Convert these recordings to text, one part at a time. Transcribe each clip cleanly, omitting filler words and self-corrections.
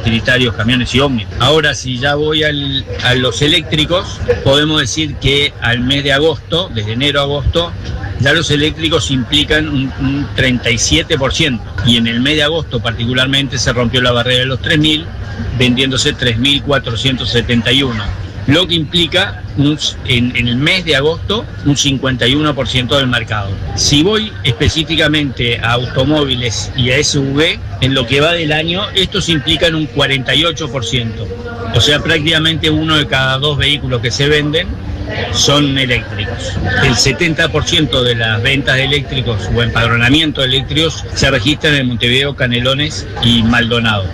utilitarios, camiones y ómnibus. Ahora, si ya voy a los eléctricos, podemos decir que al mes de agosto, desde enero a agosto, ya los eléctricos implican un 37%, y en el mes de agosto particularmente se rompió la barrera de los 3.000, vendiéndose 3.471, lo que implica en el mes de agosto un 51% del mercado. Si voy específicamente a automóviles y a SUV, en lo que va del año, estos implican un 48%, o sea, prácticamente 1 de cada 2 vehículos que se venden son eléctricos. El 70% de las ventas de eléctricos o empadronamiento de eléctricos se registran en Montevideo, Canelones y Maldonado.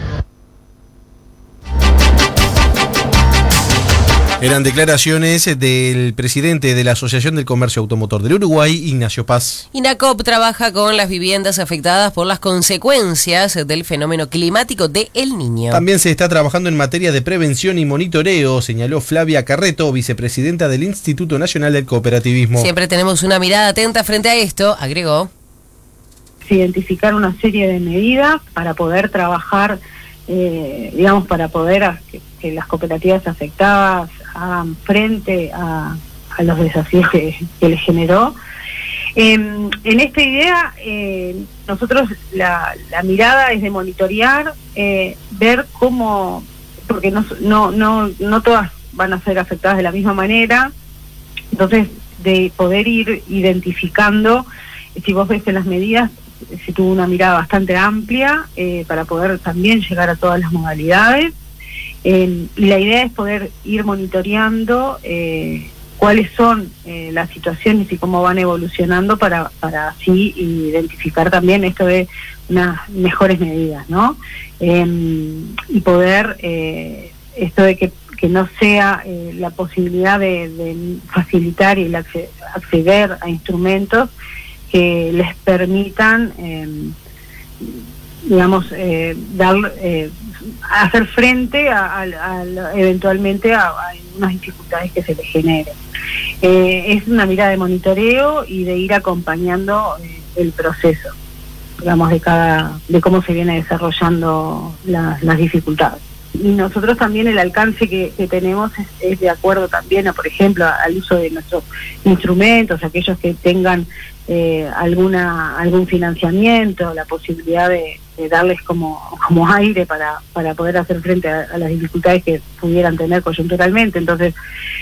Eran declaraciones del presidente de la Asociación del Comercio Automotor del Uruguay, Ignacio Paz. INACOP trabaja con las viviendas afectadas por las consecuencias del fenómeno climático de El Niño. También se está trabajando en materia de prevención y monitoreo, señaló Flavia Carreto, vicepresidenta del Instituto Nacional del Cooperativismo. Siempre tenemos una mirada atenta frente a esto, agregó. Identificar una serie de medidas para poder trabajar, para poder que las cooperativas afectadas hagan frente a los desafíos que les generó. En esta idea, nosotros la mirada es de monitorear, ver cómo, porque no todas van a ser afectadas de la misma manera, entonces de poder ir identificando, si vos ves en las medidas, se tuvo una mirada bastante amplia para poder también llegar a todas las modalidades. Y la idea es poder ir monitoreando cuáles son las situaciones y cómo van evolucionando para así identificar también esto de unas mejores medidas, ¿no? Y poder, esto de que no sea la posibilidad de facilitar y el acceder a instrumentos que les permitan, hacer frente eventualmente a unas dificultades que se les generen. Es una mirada de monitoreo y de ir acompañando el proceso, de cómo se viene desarrollando las dificultades. Y nosotros también el alcance que tenemos es de acuerdo también por ejemplo, al uso de nuestros instrumentos, aquellos que tengan algún financiamiento, la posibilidad de darles como aire para poder hacer frente a las dificultades que pudieran tener coyunturalmente. Entonces,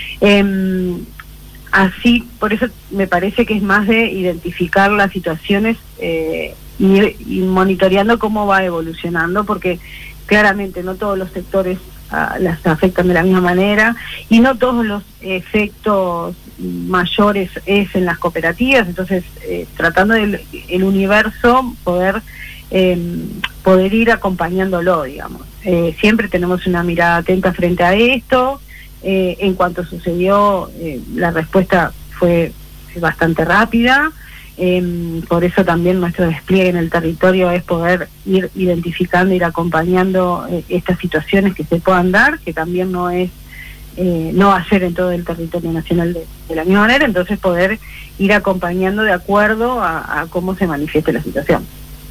así, por eso me parece que es más de identificar las situaciones y monitoreando cómo va evolucionando, porque claramente no todos los sectores las afectan de la misma manera y no todos los efectos mayores es en las cooperativas. Entonces, tratando del el universo, poder ir acompañándolo, digamos. Siempre tenemos una mirada atenta frente a esto. En cuanto sucedió, la respuesta fue bastante rápida. Por eso también nuestro despliegue en el territorio es poder ir identificando, ir acompañando estas situaciones que se puedan dar, que también no va a ser en todo el territorio nacional de la misma manera. Entonces poder ir acompañando de acuerdo a cómo se manifieste la situación.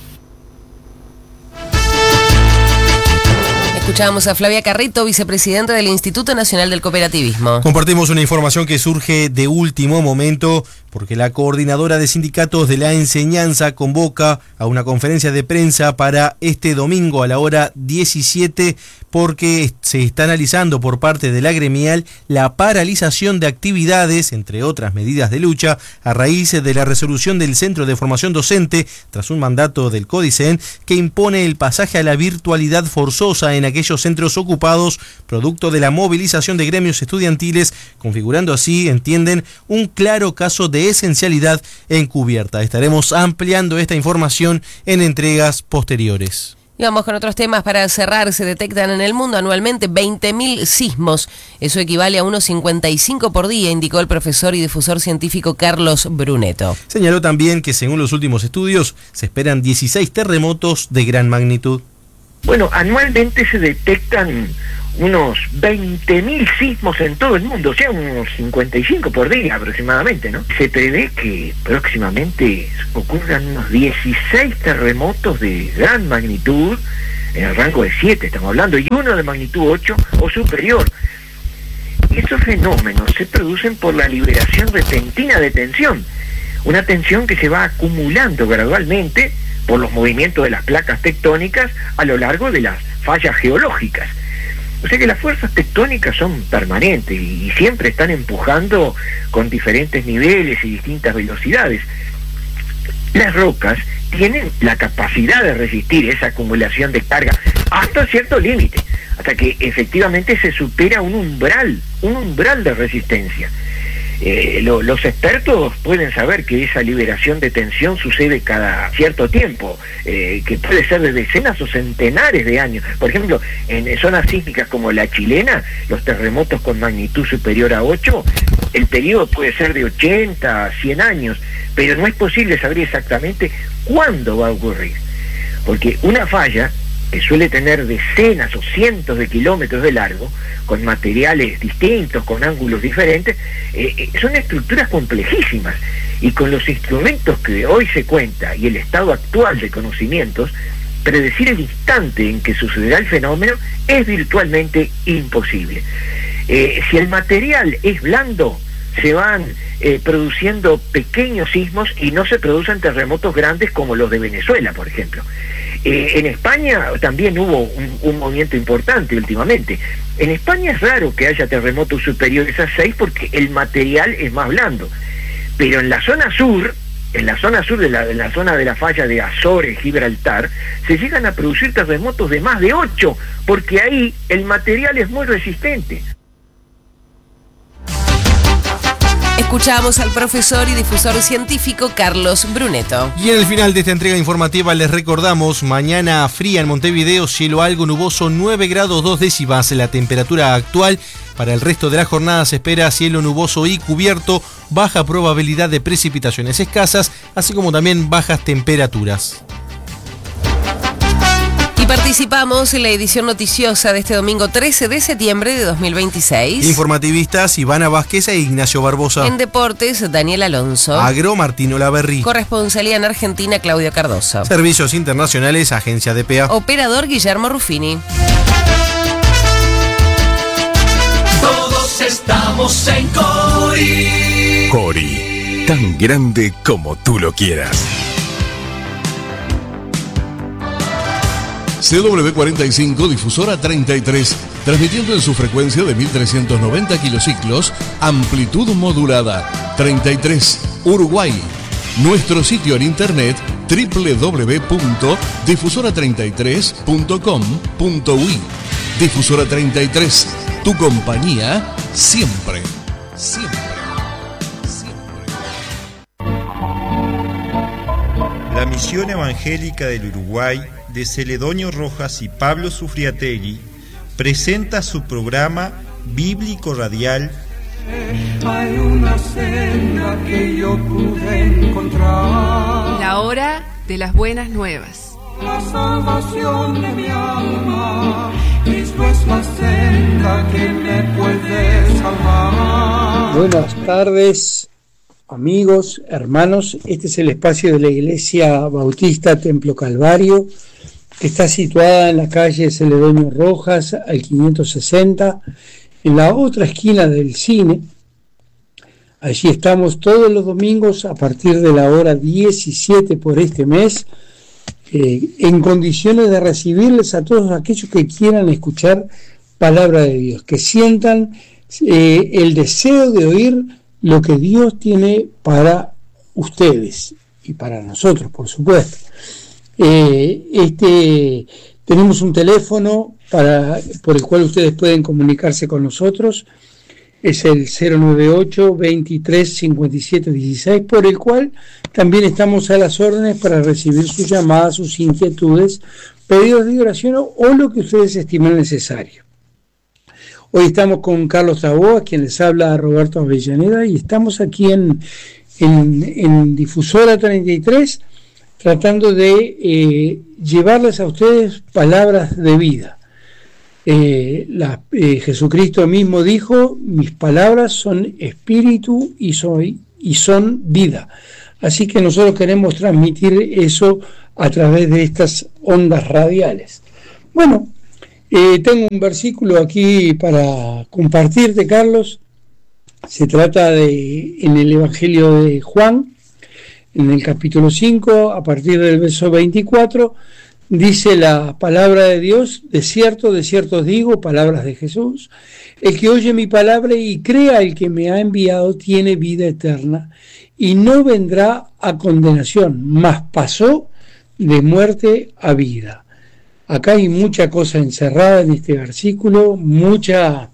Escuchábamos a Flavia Carreto, vicepresidenta del Instituto Nacional del Cooperativismo. Compartimos una información que surge de último momento porque la coordinadora de sindicatos de la enseñanza convoca a una conferencia de prensa para este domingo a la hora 17 porque se está analizando por parte de la gremial la paralización de actividades, entre otras medidas de lucha, a raíz de la resolución del Centro de Formación Docente tras un mandato del Códicen que impone el pasaje a la virtualidad forzosa en aquellos centros ocupados producto de la movilización de gremios estudiantiles, configurando así, entienden, un claro caso de esencialidad encubierta. Estaremos ampliando esta información en entregas posteriores. Y vamos con otros temas para cerrar. Se detectan en el mundo anualmente 20.000 sismos. Eso equivale a unos 55 por día, indicó el profesor y difusor científico Carlos Brunetto. Señaló también que según los últimos estudios se esperan 16 terremotos de gran magnitud. Bueno, anualmente se detectan unos 20.000 sismos en todo el mundo, o sea, unos 55 por día aproximadamente, ¿no? Se prevé que próximamente ocurran unos 16 terremotos de gran magnitud en el rango de 7 estamos hablando, y uno de magnitud 8 o superior. Y estos fenómenos se producen por la liberación repentina de tensión, una tensión que se va acumulando gradualmente por los movimientos de las placas tectónicas a lo largo de las fallas geológicas. O sea que las fuerzas tectónicas son permanentes y siempre están empujando con diferentes niveles y distintas velocidades. Las rocas tienen la capacidad de resistir esa acumulación de carga hasta cierto límite, hasta que efectivamente se supera un umbral de resistencia. Los expertos pueden saber que esa liberación de tensión sucede cada cierto tiempo, que puede ser de decenas o centenares de años. Por ejemplo, en zonas sísmicas como la chilena, los terremotos con magnitud superior a 8, el periodo puede ser de 80 a 100 años, pero no es posible saber exactamente cuándo va a ocurrir, porque una falla que suele tener decenas o cientos de kilómetros de largo, con materiales distintos, con ángulos diferentes, son estructuras complejísimas, y con los instrumentos que hoy se cuenta y el estado actual de conocimientos, predecir el instante en que sucederá el fenómeno es virtualmente imposible. Si el material es blando, se van produciendo pequeños sismos y no se producen terremotos grandes como los de Venezuela, por ejemplo. En España también hubo un movimiento importante últimamente. En España es raro que haya terremotos superiores a 6 porque el material es más blando. Pero en la zona sur, de la zona de la falla de Azores, Gibraltar, se llegan a producir terremotos de más de 8, porque ahí el material es muy resistente. Escuchamos al profesor y difusor científico Carlos Brunetto. Y en el final de esta entrega informativa les recordamos: mañana fría en Montevideo, cielo algo nuboso, 9 grados 2 décimas la temperatura actual. Para el resto de la jornada se espera cielo nuboso y cubierto, baja probabilidad de precipitaciones escasas, así como también bajas temperaturas. Participamos en la edición noticiosa de este domingo 13 de septiembre de 2026. Informativistas Ivana Vázquez e Ignacio Barbosa. En deportes, Daniel Alonso. Agro, Martino Laverrí. Corresponsalía en Argentina, Claudio Cardoso. Servicios internacionales, Agencia DPA. Operador, Guillermo Ruffini. Todos estamos en Cori. Cori, tan grande como tú lo quieras. CW45, difusora 33, transmitiendo en su frecuencia de 1390 kilociclos, amplitud modulada, 33, Uruguay. Nuestro sitio en internet www.difusora33.com.uy. Difusora 33, tu compañía siempre, siempre, siempre. La Misión Evangélica del Uruguay de Celedonio Rojas y Pablo Sufriatelli presenta su programa bíblico radial Hay una senda que yo pude encontrar, la hora de las buenas nuevas. La salvación de mi alma, Cristo es la senda que me puede salvar. Buenas tardes, amigos, hermanos. Este es el espacio de la Iglesia Bautista Templo Calvario, que está situada en la calle Celedonio Rojas, al 560, en la otra esquina del cine. Allí estamos todos los domingos a partir de la hora 17 por este mes, en condiciones de recibirles a todos aquellos que quieran escuchar palabra de Dios, que sientan el deseo de oír lo que Dios tiene para ustedes y para nosotros, por supuesto. Tenemos un teléfono por el cual ustedes pueden comunicarse con nosotros, es el 098 23 57 16, por el cual también estamos a las órdenes para recibir sus llamadas, sus inquietudes, pedidos de oración o lo que ustedes estimen necesario. Hoy estamos con Carlos Taboa, quien les habla, Roberto Avellaneda, y estamos aquí en Difusora 33, tratando de llevarles a ustedes palabras de vida. Jesucristo mismo dijo: mis palabras son espíritu y son vida. Así que nosotros queremos transmitir eso a través de estas ondas radiales. Bueno, tengo un versículo aquí para compartirte, Carlos. Se trata en el Evangelio de Juan, en el capítulo 5, a partir del verso 24, dice la palabra de Dios: de cierto os digo, palabras de Jesús, el que oye mi palabra y crea el que me ha enviado tiene vida eterna, y no vendrá a condenación, mas pasó de muerte a vida. Acá hay mucha cosa encerrada en este versículo, mucha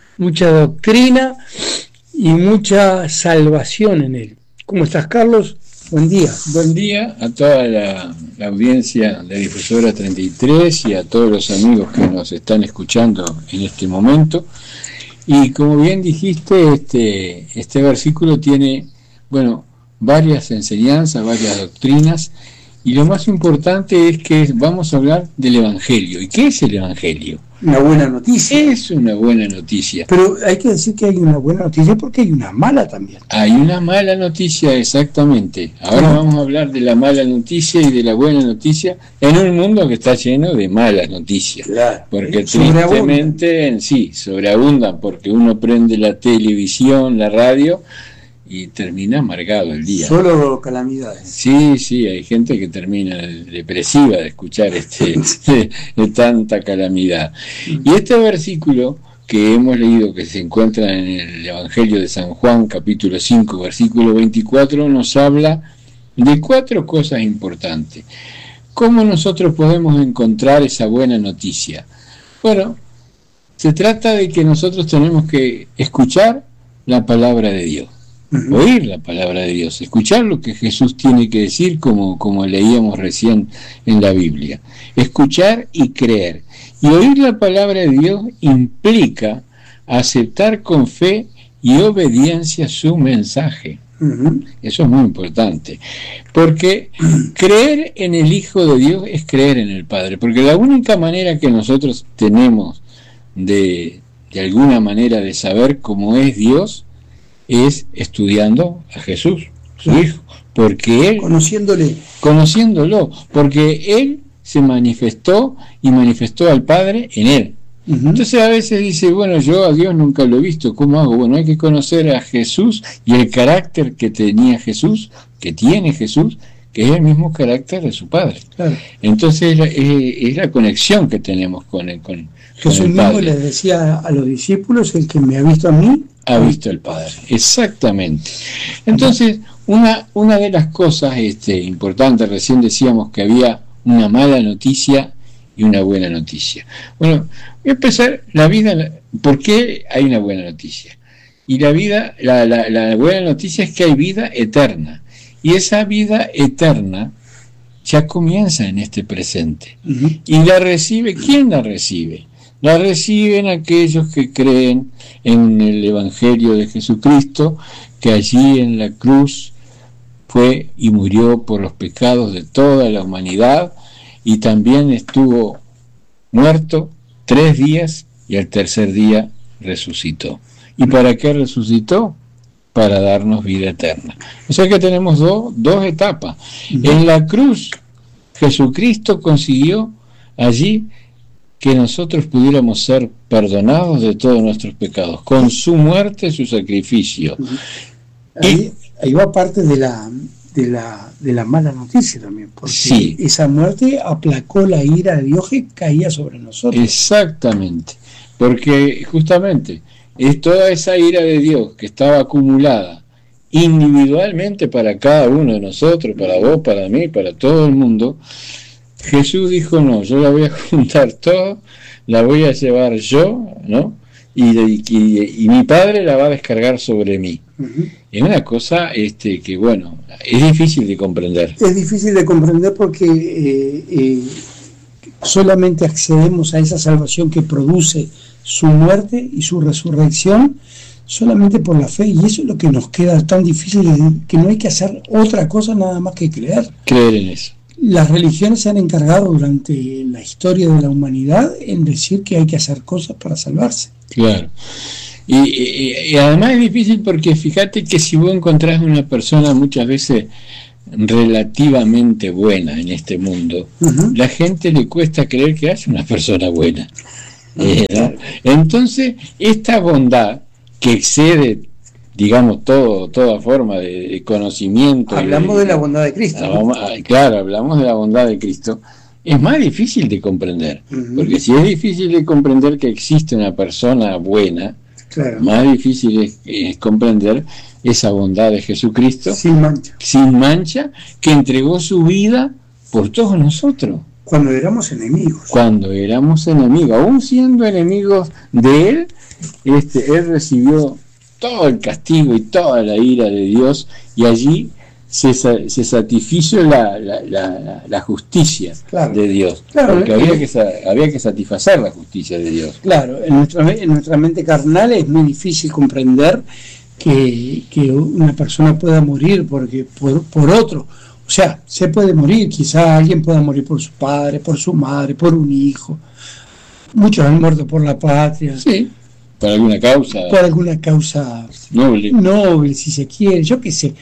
doctrina y mucha salvación en él. ¿Cómo estás, Carlos? Buen día. Buen día a toda la audiencia de Difusora 33 y a todos los amigos que nos están escuchando en este momento. Y como bien dijiste, este versículo tiene, varias enseñanzas, varias doctrinas, y lo más importante es que vamos a hablar del Evangelio. ¿Y qué es el Evangelio? Una buena noticia. Es una buena noticia. Pero hay que decir que hay una buena noticia porque hay una mala también. Hay una mala noticia, exactamente. Ahora vamos a hablar de la mala noticia y de la buena noticia en un mundo que está lleno de malas noticias. Claro. Porque tristemente sobreabundan, porque uno prende la televisión, la radio y termina amargado el día. Solo calamidades. Sí, hay gente que termina depresiva de escuchar de tanta calamidad. Y este versículo que hemos leído, que se encuentra en el Evangelio de San Juan, capítulo 5, versículo 24, nos habla de 4 cosas importantes. ¿Cómo nosotros podemos encontrar esa buena noticia? Bueno, se trata de que nosotros tenemos que escuchar la palabra de Dios. Oír la palabra de Dios, escuchar lo que Jesús tiene que decir, como leíamos recién en la Biblia. Escuchar y creer. Y oír la palabra de Dios implica aceptar con fe y obediencia su mensaje. Eso es muy importante, porque creer en el Hijo de Dios es creer en el Padre, porque la única manera que nosotros tenemos de alguna manera de saber cómo es Dios es estudiando a Jesús, su Hijo, porque Él, conociéndolo, porque Él se manifestó y manifestó al Padre en Él. Entonces a veces dice, yo a Dios nunca lo he visto, ¿cómo hago? Hay que conocer a Jesús y el carácter que tenía Jesús, que tiene Jesús, que es el mismo carácter de su Padre. Claro. Entonces es la conexión que tenemos con Jesús mismo les decía a los discípulos: el que me ha visto a mí ha visto al Padre. Exactamente. Entonces, una de las cosas importantes, recién decíamos que había una mala noticia y una buena noticia. Voy a empezar la vida. ¿Por qué hay una buena noticia? Y la buena noticia es que hay vida eterna. Y esa vida eterna ya comienza en este presente. Y la recibe, ¿quién la recibe? La reciben aquellos que creen en el Evangelio de Jesucristo, que allí en la cruz fue y murió por los pecados de toda la humanidad, y también estuvo muerto 3 días y al tercer día resucitó. ¿Y para qué resucitó? Para darnos vida eterna. O sea que tenemos dos etapas. En la cruz, Jesucristo consiguió allí que nosotros pudiéramos ser perdonados de todos nuestros pecados, con su muerte, su sacrificio. Ahí va parte de la mala noticia también, porque esa muerte aplacó la ira de Dios que caía sobre nosotros. Exactamente, porque justamente es toda esa ira de Dios que estaba acumulada individualmente para cada uno de nosotros, para vos, para mí, para todo el mundo. Jesús dijo: no, yo la voy a juntar todo, la voy a llevar yo, ¿no? Y mi Padre la va a descargar sobre mí. Es una cosa que, es difícil de comprender. Es difícil de comprender porque solamente accedemos a esa salvación que produce su muerte y su resurrección solamente por la fe, y eso es lo que nos queda tan difícil, que no hay que hacer otra cosa nada más que creer. Creer en eso. Las religiones se han encargado durante la historia de la humanidad en decir que hay que hacer cosas para salvarse. Claro. Y además es difícil porque fíjate que si vos encontrás una persona muchas veces relativamente buena en este mundo, la gente le cuesta creer que haya una persona buena. ¿No? Entonces, esta bondad que excede, digamos, toda forma de conocimiento. Hablamos de la bondad de Cristo. Claro, hablamos de la bondad de Cristo. Es más difícil de comprender, porque si es difícil de comprender que existe una persona buena, claro, más difícil es comprender esa bondad de Jesucristo sin mancha, que entregó su vida por todos nosotros. Cuando éramos enemigos. Aún siendo enemigos de Él, Él recibió todo el castigo y toda la ira de Dios, y allí se satisfizo la justicia, claro, de Dios, claro, porque había que satisfacer la justicia de Dios. Claro, en nuestra mente carnal es muy difícil comprender que una persona pueda morir porque por otro. O sea, se puede morir, quizá alguien pueda morir por su padre, por su madre, por un hijo. Muchos han muerto por la patria. Sí, por alguna causa. Por alguna causa noble, si se quiere, yo qué sé.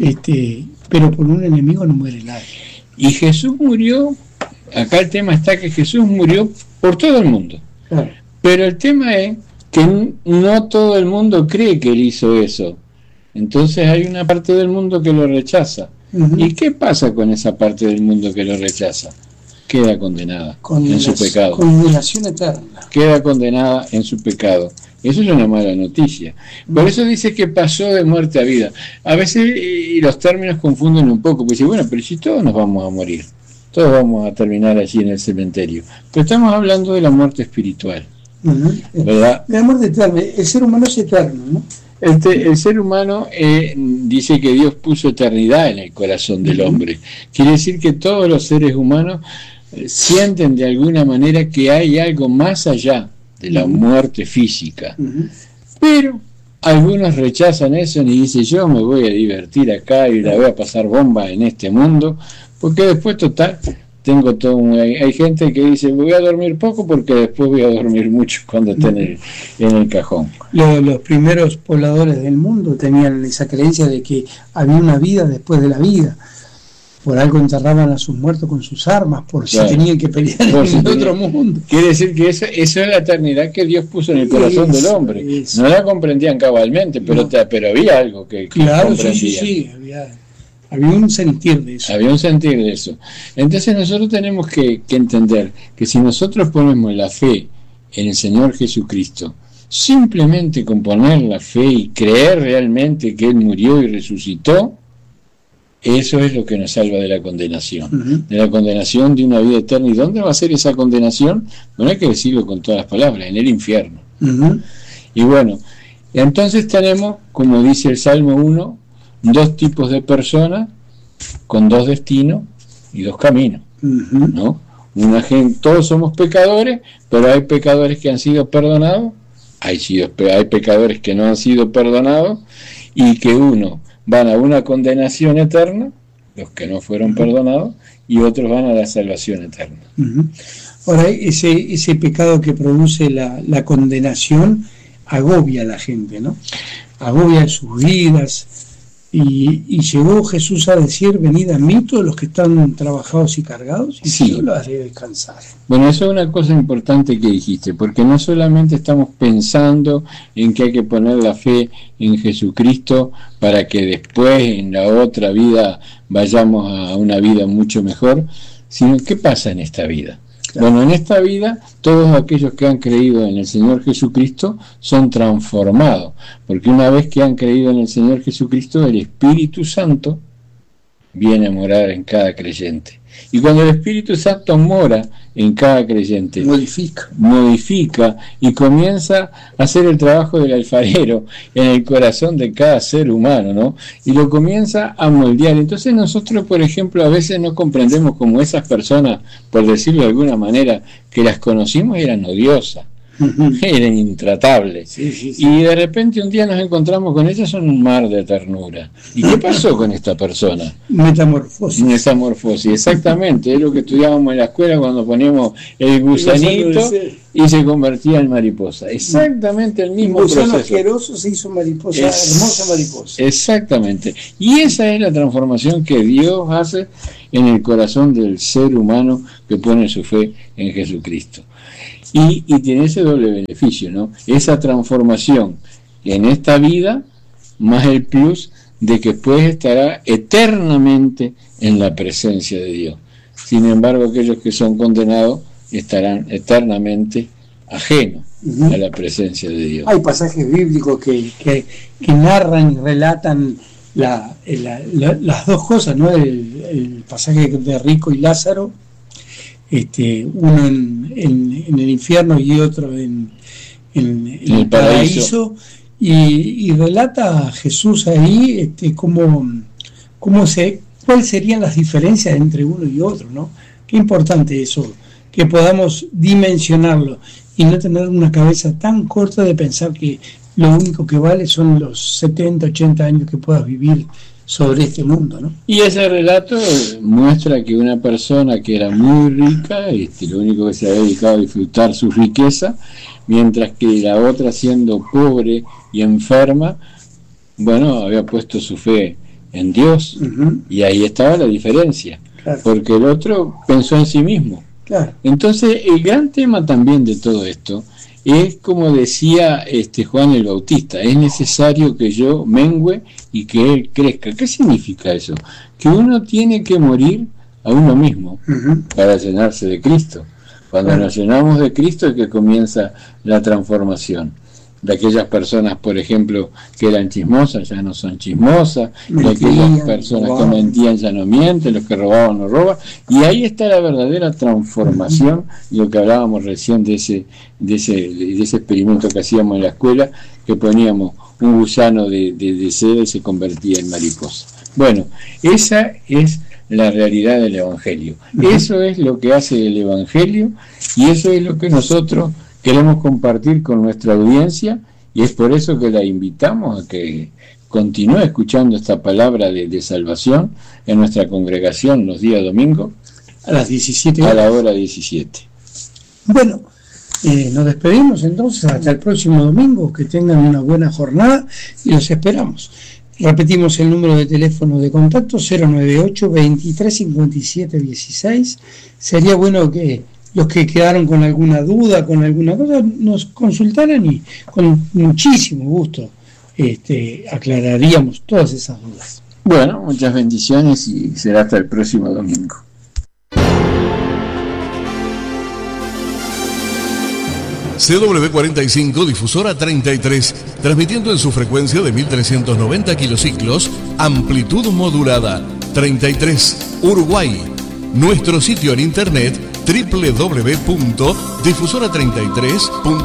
Pero por un enemigo no muere nadie. Y Jesús murió, acá el tema está que Jesús murió por todo el mundo. Claro. Pero el tema es que no todo el mundo cree que Él hizo eso. Entonces hay una parte del mundo que lo rechaza. ¿Y qué pasa con esa parte del mundo que lo rechaza? Queda condenada en su pecado. Condenación eterna. Queda condenada en su pecado. Eso es una mala noticia. Por eso dice que pasó de muerte a vida. A veces los términos confunden un poco, porque dice, bueno, pero si todos nos vamos a morir, todos vamos a terminar allí en el cementerio. Pero estamos hablando de la muerte espiritual, ¿verdad? La muerte eterna, el ser humano es eterno, ¿no? El ser humano dice que Dios puso eternidad en el corazón del hombre. Quiere decir que todos los seres humanos sienten de alguna manera que hay algo más allá de la muerte física. Pero algunos rechazan eso y dicen, yo me voy a divertir acá y la voy a pasar bomba en este mundo, porque después total tengo hay gente que dice, voy a dormir poco porque después voy a dormir mucho cuando esté en el cajón. Los primeros pobladores del mundo tenían esa creencia de que había una vida después de la vida. Por algo enterraban a sus muertos con sus armas, por si tenían que pelear en otro mundo. Quiere decir que eso es la eternidad que Dios puso en el corazón del hombre. No la comprendían cabalmente, pero había algo que comprendían. Sí, había un sentir de eso. Había un sentir de eso. Entonces nosotros tenemos que entender que si nosotros ponemos la fe en el Señor Jesucristo, simplemente con poner la fe y creer realmente que Él murió y resucitó, eso es lo que nos salva de la condenación, de la condenación de una vida eterna. ¿Y dónde va a ser esa condenación? Bueno, hay que decirlo con todas las palabras, en el infierno. Y bueno, entonces tenemos, como dice el Salmo 1, dos tipos de personas con dos destinos y dos caminos, ¿no? Todos somos pecadores, pero hay pecadores que han sido perdonados, hay pecadores que no han sido perdonados, y que uno van a una condenación eterna, los que no fueron perdonados, y otros van a la salvación eterna. Ahora, ese pecado que produce la condenación agobia a la gente, ¿no? Agobia sus vidas, y llegó Jesús a decir, venid a mí todos los que están trabajados y cargados, y yo los haré descansar. Bueno, eso es una cosa importante que dijiste, porque no solamente estamos pensando en que hay que poner la fe en Jesucristo para que después en la otra vida vayamos a una vida mucho mejor, sino ¿qué pasa en esta vida? Bueno, en esta vida todos aquellos que han creído en el Señor Jesucristo son transformados, porque una vez que han creído en el Señor Jesucristo, el Espíritu Santo viene a morar en cada creyente. Y cuando el Espíritu Santo mora en cada creyente, modifica y comienza a hacer el trabajo del alfarero en el corazón de cada ser humano, ¿no? Y lo comienza a moldear. Entonces nosotros, por ejemplo, a veces no comprendemos como esas personas, por decirlo de alguna manera, que las conocimos eran odiosas. era intratable. Sí. Y de repente un día nos encontramos con ella, son un mar de ternura. ¿Y qué pasó con esta persona? Metamorfosis, exactamente. Es lo que estudiábamos en la escuela cuando poníamos el gusanito y se convertía en mariposa. Exactamente el mismo proceso. Un asqueroso se hizo mariposa, hermosa mariposa. Exactamente. Y esa es la transformación que Dios hace en el corazón del ser humano que pone su fe en Jesucristo. Y tiene ese doble beneficio, ¿no? Esa transformación en esta vida, más el plus de que después estará eternamente en la presencia de Dios. Sin embargo, aquellos que son condenados estarán eternamente ajenos a la presencia de Dios. Hay pasajes bíblicos que narran y relatan las dos cosas, ¿no? El pasaje de Rico y Lázaro, uno en el infierno y otro en el paraíso, y relata a Jesús ahí cuáles serían las diferencias entre uno y otro, ¿no? Qué importante eso, que podamos dimensionarlo y no tener una cabeza tan corta de pensar que lo único que vale son los 70, 80 años que puedas vivir sobre este mundo, ¿no? Y ese relato muestra que una persona que era muy rica, lo único que se había dedicado a disfrutar su riqueza, mientras que la otra, siendo pobre y enferma, bueno, había puesto su fe en Dios, y ahí estaba la diferencia, claro, porque el otro pensó en sí mismo. Claro. Entonces, el gran tema también de todo esto es, como decía Juan el Bautista, es necesario que yo mengüe y que él crezca. ¿Qué significa eso? Que uno tiene que morir a uno mismo para llenarse de Cristo. Cuando nos llenamos de Cristo es que comienza la transformación. De aquellas personas, por ejemplo, que eran chismosas, ya no son chismosas, de aquellas personas que mentían, ya no mienten, los que robaban, no roban, y ahí está la verdadera transformación, lo que hablábamos recién de ese experimento que hacíamos en la escuela, que poníamos un gusano de seda y se convertía en mariposa. Bueno, esa es la realidad del Evangelio. Eso es lo que hace el Evangelio, y eso es lo que nosotros queremos compartir con nuestra audiencia, y es por eso que la invitamos a que continúe escuchando esta palabra de salvación en nuestra congregación los días domingos a las 17 horas. A la hora 17. Bueno, nos despedimos entonces hasta el próximo domingo. Que tengan una buena jornada y los esperamos. Repetimos el número de teléfono de contacto: 098 23 57 16. Sería bueno que los que quedaron con alguna duda, con alguna cosa, nos consultaran y con muchísimo gusto aclararíamos todas esas dudas. Bueno, muchas bendiciones y será hasta el próximo domingo. CW45 Difusora 33, transmitiendo en su frecuencia de 1390 kilociclos, amplitud modulada, 33, Uruguay. Nuestro sitio en internet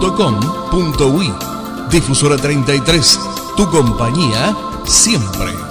www.difusora33.com.uy. Difusora 33, tu compañía siempre.